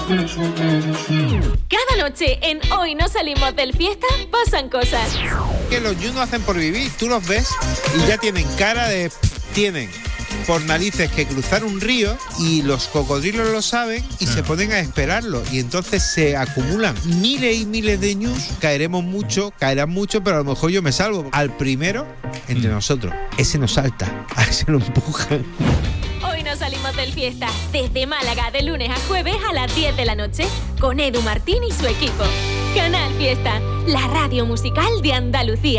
Cada noche en Hoy no salimos del fiesta pasan cosas. Que los yunnos hacen por vivir, tú los ves y ya tienen cara de... tienen por narices que cruzar un río y los cocodrilos lo saben y se ponen a esperarlo y entonces se acumulan miles y miles de ñus, caerán mucho, pero a lo mejor yo me salvo. Al primero, entre nosotros, ese nos salta, a ese lo empujan. Hoy no salimos del fiesta, desde Málaga de lunes a jueves a las 10 de la noche, con Edu Martín y su equipo. Canal Fiesta, la radio musical de Andalucía.